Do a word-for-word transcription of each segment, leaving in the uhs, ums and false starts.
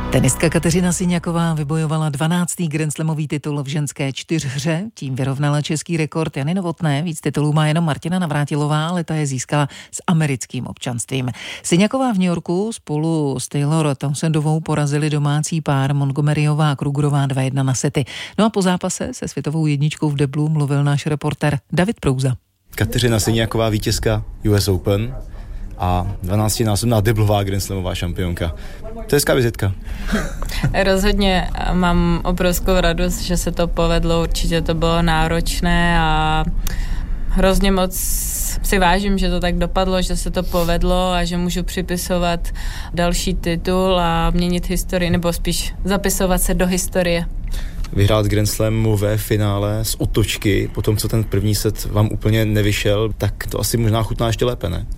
Tenistka Kateřina Syňaková vybojovala dvanáctý grandslamový titul v ženské čtyřhře, tím vyrovnala český rekord Jany Novotné, víc titulů má jenom Martina Navrátilová, ale ta je získala s americkým občanstvím. Syňaková v New Yorku spolu s Taylor Townsendovou porazili domácí pár Montgomeryová a Krugerová dva jedna na sety. No a po zápase se světovou jedničkou v deblu mluvil náš reporter David Prouza. Kateřina Syňaková, vítězka U S Open a dvanáctinásobná deblová grandslamová šampionka. To je hezká vizitka. Rozhodně mám obrovskou radost, že se to povedlo, určitě to bylo náročné a hrozně moc si vážím, že to tak dopadlo, že se to povedlo a že můžu připisovat další titul a měnit historii, nebo spíš zapisovat se do historie. Vyhrát Grand Slamové finále z otočky, po tom, co ten první set vám úplně nevyšel, tak to asi možná chutná ještě lépe, ne?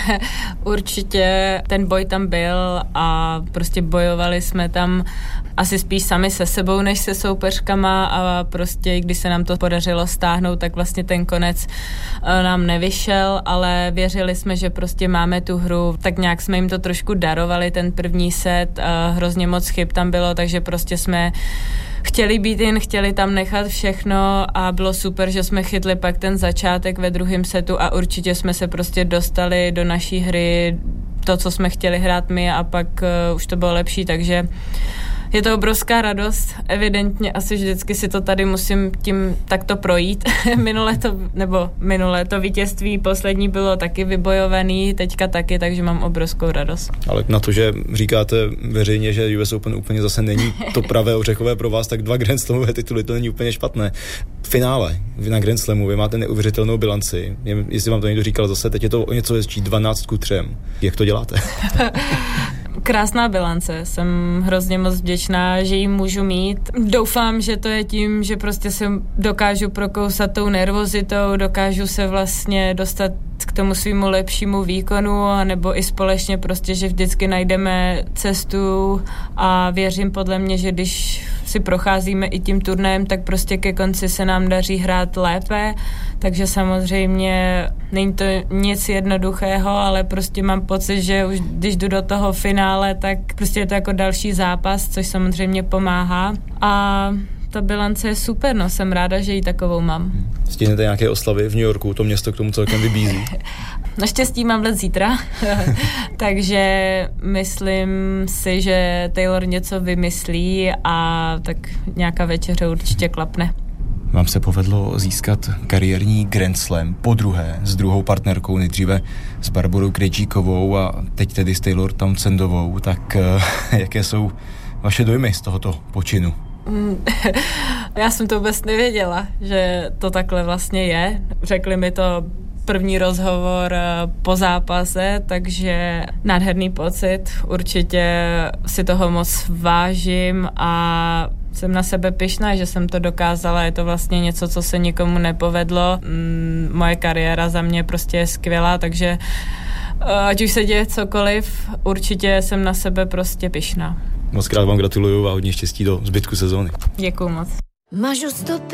Určitě ten boj tam byl a prostě bojovali jsme tam asi spíš sami se sebou, než se soupeřkama a prostě když se nám to podařilo stáhnout, tak vlastně ten konec nám nevyšel, ale věřili jsme, že prostě máme tu hru, tak nějak jsme jim to trošku darovali, ten první set, hrozně moc chyb tam bylo, takže prostě jsme chtěli být jen, chtěli tam nechat všechno a bylo super, že jsme chytli pak ten začátek ve druhém setu a určitě jsme se prostě dostali do naší hry, to, co jsme chtěli hrát my a pak uh, už to bylo lepší, takže je to obrovská radost. Evidentně asi vždycky si to tady musím tím takto projít. minulé to, nebo minulé to vítězství poslední bylo taky vybojovaný, teďka taky, takže mám obrovskou radost. Ale na to, že říkáte veřejně, že U S Open úplně zase není to pravé ořechové pro vás, tak dva Grand Slamové tituly, to není úplně špatné. Finále na Grand Slamu, vy máte neuvěřitelnou bilanci. Jestli vám to někdo říkal zase, teď je to o něco hezčí, dvanáct ku třem. Jak to děláte? Krásná bilance, jsem hrozně moc vděčná, že ji můžu mít. Doufám, že to je tím, že prostě se dokážu prokousat tou nervozitou, dokážu se vlastně dostat k tomu svýmu lepšímu výkonu, nebo i společně prostě, že vždycky najdeme cestu a věřím podle mě, že když si procházíme i tím turnajem, tak prostě ke konci se nám daří hrát lépe, takže samozřejmě není to nic jednoduchého, ale prostě mám pocit, že už když jdu do toho finále, tak prostě je to jako další zápas, což samozřejmě pomáhá a ta bilance je super, no jsem ráda, že ji takovou mám. Stihnete nějaké oslavy v New Yorku, to město k tomu celkem vybízí? Naštěstí mám let zítra, takže myslím si, že Taylor něco vymyslí a tak nějaká večeře určitě klapne. Vám se povedlo získat kariérní Grand Slam podruhé s druhou partnerkou, nejdříve s Barborou Krejčíkovou a teď tedy s Taylor Townsendovou, tak jaké jsou vaše dojmy z tohoto počinu? Já jsem to vůbec nevěděla, že to takhle vlastně je. Řekli mi to první rozhovor po zápase, takže nádherný pocit. Určitě si toho moc vážím a jsem na sebe pyšná, že jsem to dokázala. Je to vlastně něco, co se nikomu nepovedlo. Moje kariéra za mě prostě je skvělá, takže ať už se děje cokoliv, určitě jsem na sebe prostě pyšná. Moc krát vám gratuluju a hodně štěstí do zbytku sezóny. Děkuju moc.